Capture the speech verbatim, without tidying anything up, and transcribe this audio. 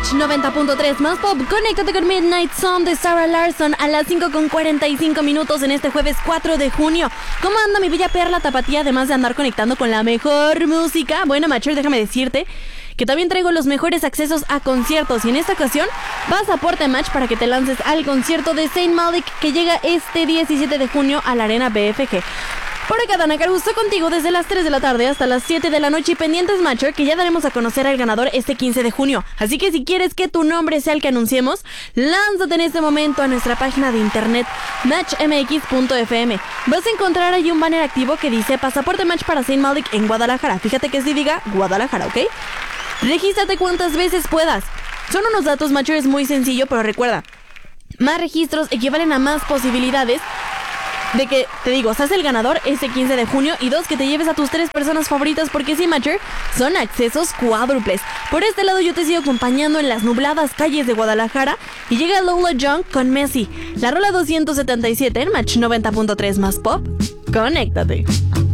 Match noventa punto tres más pop. Conéctate con Midnight Sun de Sarah Larson a las cinco con cuarenta y cinco minutos en este jueves cuatro de junio. ¿Cómo anda mi bella perla tapatía? Además de andar conectando con la mejor música. Bueno, Matcher, déjame decirte que también traigo los mejores accesos a conciertos. Y en esta ocasión, pasaporte Match para que te lances al concierto de Saint Malik que llega este diecisiete de junio a la Arena B F G. Por acá, Dana Caruso contigo desde las tres de la tarde hasta las siete de la noche y pendientes, Matcher, que ya daremos a conocer al ganador este quince de junio. Así que si quieres que tu nombre sea el que anunciemos, lánzate en este momento a nuestra página de internet match m x punto f m. Vas a encontrar ahí un banner activo que dice Pasaporte Match para Saint Malik en Guadalajara. Fíjate que sí diga Guadalajara, ¿ok? Regístrate cuantas veces puedas. Son unos datos, Matcher, es muy sencillo, pero recuerda, más registros equivalen a más posibilidades de que, te digo, seas el ganador ese quince de junio y dos, que te lleves a tus tres personas favoritas porque sí, Matcher, son accesos cuádruples. Por este lado yo te sigo acompañando en las nubladas calles de Guadalajara y llega Lola Young con Messi, la rola doscientos setenta y siete en Match noventa punto tres más pop. Conéctate.